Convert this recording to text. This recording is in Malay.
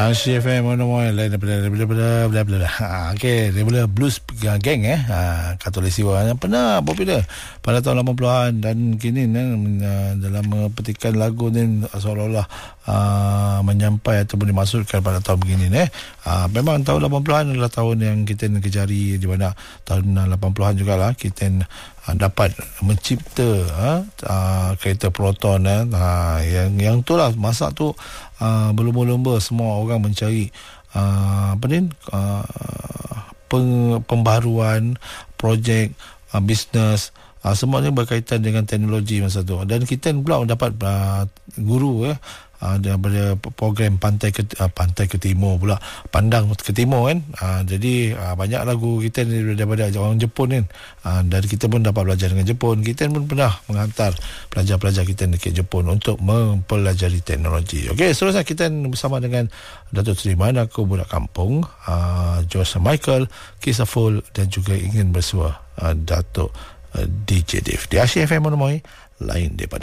Asyik FM mana lain daripada okey, daripada Blues Gang kata oleh Siwa yang pernah popular pada tahun 80-an dan kini dalam petikan lagu ni seolah-olah menyampai ataupun dimaksudkan pada tahun begini memang tahun 80-an adalah tahun yang kita kejari, di mana tahun 80-an jugalah kita dapat mencipta kereta Proton yang itulah masa tu berlumba-lumba semua orang mencari pembaharuan projek bisnes, semuanya berkaitan dengan teknologi masa tu. Dan kita pula dapat guru daripada program pantai ke timur pula, pandang ke timur kan. Jadi banyak lagu kita daripada orang Jepun kan. Dan kita pun dapat belajar dengan Jepun. Kita pun pernah menghantar pelajar-pelajar kita ke Jepun untuk mempelajari teknologi. Okey, seterusnya kita bersama dengan Datuk Seri Mana Aku Budak Kampung, Josh Michael, Kisah Full dan juga ingin bersua Datuk DJ Dave. Di Asyik FM Monomoy, lain daripada